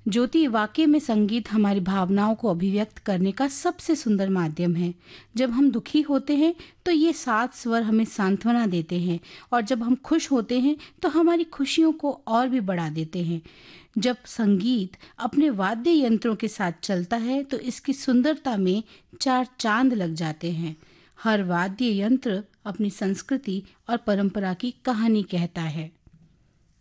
ज्योति, वाकई में संगीत हमारी भावनाओं को अभिव्यक्त करने का सबसे सुंदर माध्यम है। जब हम दुखी होते हैं तो ये 7 स्वर हमें सांत्वना देते हैं, और जब हम खुश होते हैं तो हमारी खुशियों को और भी बढ़ा देते हैं। जब संगीत अपने वाद्य यंत्रों के साथ चलता है तो इसकी सुंदरता में 4 चांद लग जाते हैं। हर वाद्य यंत्र अपनी संस्कृति और परंपरा की कहानी कहता है।